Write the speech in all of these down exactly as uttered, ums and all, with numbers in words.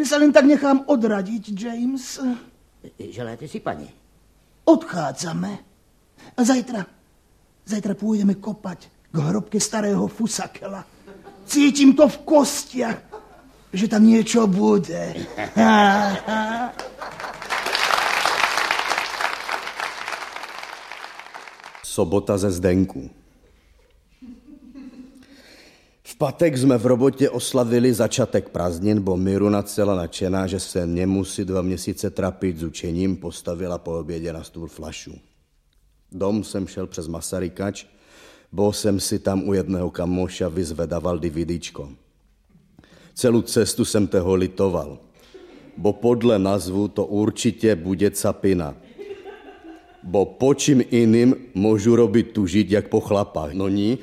kde sa len tak nechám odradiť, James. Želáte si, pani? Odchádzame. A zajtra, zajtra pôjdeme kopať k hrobke starého Fusakela. Cítim to v kostiach, že tam niečo bude. Sobota ze Zdenku. V patek jsme v robotě oslavili začatek prázdnin, bo Miruna celá nadšená, že se nemusí dva měsíce trapit s učením, postavila po obědě na stůl flašu. Dom jsem šel přes Masarykač, bo jsem si tam u jedného kamoša vyzvedaval DVDčko. Celou cestu jsem toho litoval, bo podle názvu to určitě bude capina. Bo po čím jiným můžu robit tužit, jak po chlapách, no ní?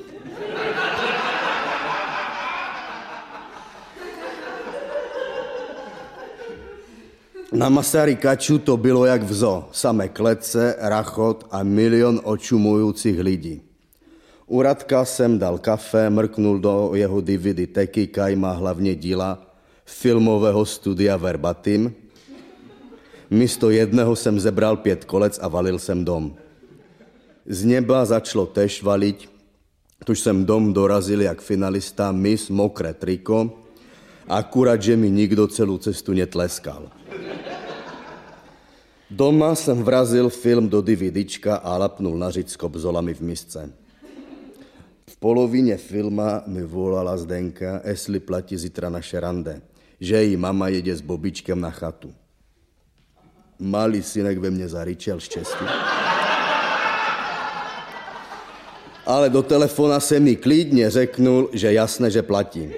Na Masarykaču to bylo jak v zoo. Samé klece, rachot a milion očumujících lidí. U Radka jsem dal kafe, mrknul do jeho D V D teky, kaj má hlavně díla filmového studia Verbatim. Místo jedného jsem zebral pět kolec a valil jsem dom. Z neba začalo tež valit, tuž jsem dom dorazil jak finalista Miss Mokré triko, akurát, že mi nikdo celou cestu netleskal. Doma jsem vrazil film do DVDčka a lapnul na řiď s kobzolami v misce. V polovině filma mi volala Zdenka, jestli platí zítra naše rande, že její mama jede s Bobičkem na chatu. Malý synek ve mně zaryčel štěstí. Ale do telefona se mi klidně řeknul, že jasné, že platí.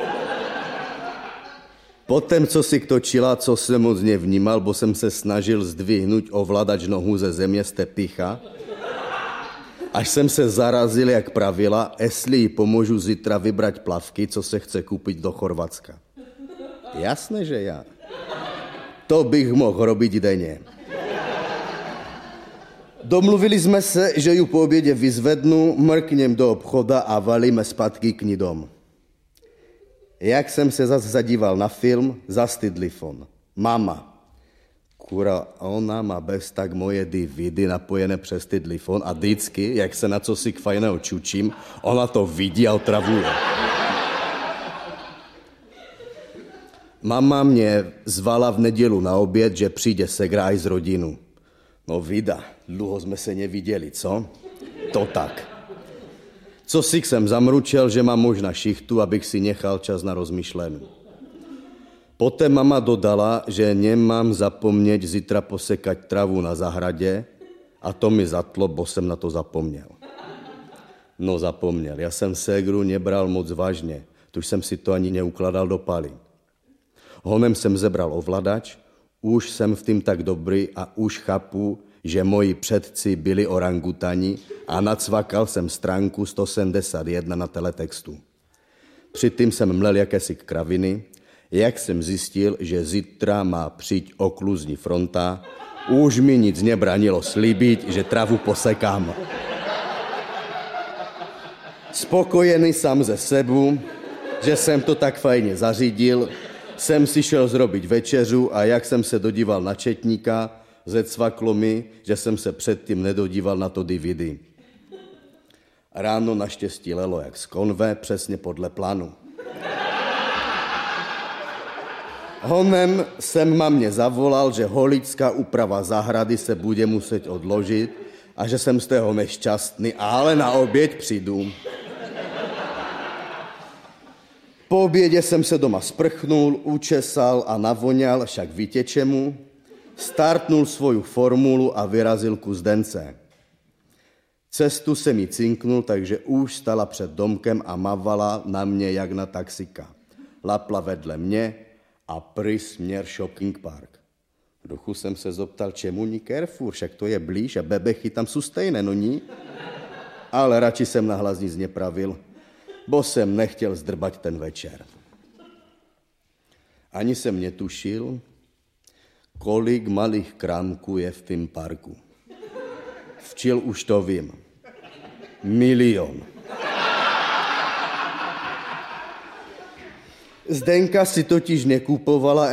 Potom, co si točila, co jsem moc nevnímal, bo jsem se snažil zdvihnout ovladač nohu ze země z tepicha, až jsem se zarazil, jak pravila, jestli jí pomůžu zítra vybrat plavky, co se chce koupit do Chorvatska. Jasné, že já. To bych mohl robit denně. Domluvili jsme se, že ju po obědě vyzvednu, mrknem do obchoda a valíme zpátky k ní dom. Jak jsem se zase zadíval na film, zastydlý fon. Mama. Kura, ona má bez tak moje D V D napojené přes tydlifon a vždycky, jak se na co si k fajného čučím, ona to vidí a otravuje. Mama mě zvala v nedělu na oběd, že přijde segra aj z rodinu. No vida, dlouho jsme se neviděli, co? To tak. Co si jsem zamručel, že mám možná šichtu, abych si nechal čas na rozmyšlení. Poté mama dodala, že nemám zapomnět zítra posekať travu na zahradě a to mi zatlo, bo jsem na to zapomněl. No zapomněl, já jsem ségru nebral moc vážně, tuž jsem si to ani neukladal do paly. Honem jsem zebral ovladač, už jsem v tím tak dobrý a už chápu, že moji předci byli orangutani a nacvakal jsem stránku sto sedmdesát jedna na teletextu. Předtím jsem mlel jakési kraviny, jak jsem zjistil, že zítra má přijít okluzní fronta, už mi nic nebránilo slíbit, že travu posekám. Spokojený sám ze sebu, že jsem to tak fajně zařídil, jsem si šel zrobit večeřu a jak jsem se dodíval na četníka, zecvaklo mi, že jsem se předtím nedodíval na to D V D. Ráno naštěstí lelo jak z konve, přesně podle plánu. Honem jsem mamě zavolal, že holická úprava zahrady se bude muset odložit a že jsem z toho nešťastný, ale na oběd přijdu. Po obědě jsem se doma sprchnul, učesal a navoňal, však víte čemu, startnul svoju formulu a vyrazil ku Zdence. Cestu se mi cinknul, takže už stala před domkem a mavala na mě jak na taxika. Lapla vedle mě a prý směr shopping park. V duchu jsem se zoptal, čemu ní Carrefour, však to je blíž a bebechy tam jsou stejné, no ní. Ale radši jsem nahlas nic nepravil, bo jsem nechtěl zdrbat ten večer. Ani jsem netušil, kolik malých krámků je v tým parku. Včil už to vím. Milion. Zdenka si totiž nekupovala